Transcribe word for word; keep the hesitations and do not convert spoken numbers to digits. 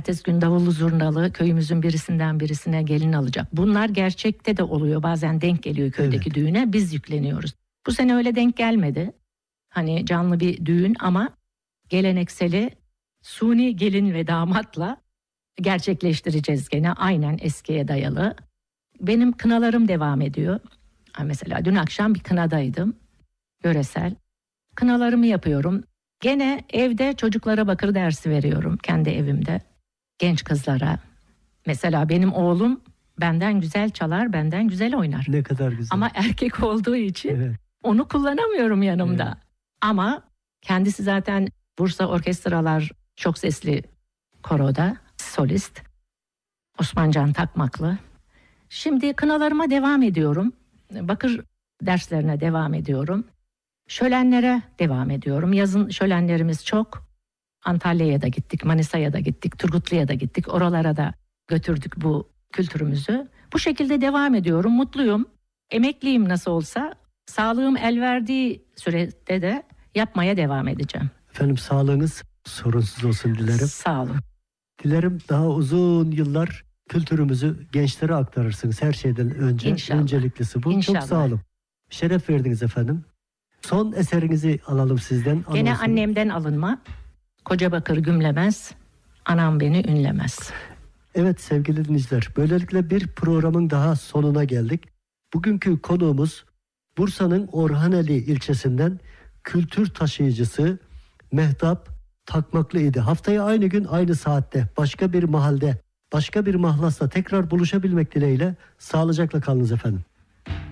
ertesi gün davullu zurnalı köyümüzün birisinden birisine gelin alacak. Bunlar gerçekte de oluyor. Bazen denk geliyor köydeki Evet. düğüne, biz yükleniyoruz. Bu sene öyle denk gelmedi. Hani canlı bir düğün ama gelenekseli suni gelin ve damatla gerçekleştireceğiz gene, aynen eskiye dayalı. Benim kınalarım devam ediyor. Ha, mesela dün akşam bir kınadaydım. Yöresel. Kınalarımı yapıyorum. Gene evde çocuklara bakır dersi veriyorum kendi evimde. Genç kızlara. Mesela benim oğlum benden güzel çalar, benden güzel oynar. Ne kadar güzel. Ama erkek olduğu için Evet. onu kullanamıyorum yanımda. Evet. Ama kendisi zaten Bursa Orkestralar çok sesli koroda solist. Osmancan Takmaklı. Şimdi kınalarıma devam ediyorum. Bakır derslerine devam ediyorum. Şölenlere devam ediyorum. Yazın şölenlerimiz çok. Antalya'ya da gittik, Manisa'ya da gittik, Turgutlu'ya da gittik. Oralara da götürdük bu kültürümüzü. Bu şekilde devam ediyorum. Mutluyum. Emekliyim nasıl olsa. Sağlığım el verdiği sürede de yapmaya devam edeceğim. Efendim sağlığınız sorunsuz olsun dilerim. Sağ olun. Dilerim daha uzun yıllar kültürümüzü gençlere aktarırsınız. Her şeyden önce. İnşallah. Önceliklisi bu. İnşallah. Çok sağ olun. Şeref verdiniz efendim. Son eserinizi alalım sizden. Gene Anonsunu. annemden alınma. Koca bakır gümlemez, anam beni ünlemez. Evet sevgili dinleyiciler, böylelikle bir programın daha sonuna geldik. Bugünkü konuğumuz Bursa'nın Orhaneli ilçesinden kültür taşıyıcısı Mehtap Takmaklı idi. Haftaya aynı gün aynı saatte başka bir mahallede, başka bir mahlasla tekrar buluşabilmek dileğiyle sağlıcakla kalınız efendim.